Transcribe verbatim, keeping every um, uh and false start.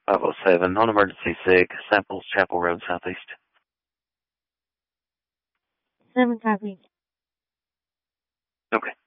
five oh seven, non-emergency sig, Samples, Chapel Road, Southeast. Seven copies. Okay.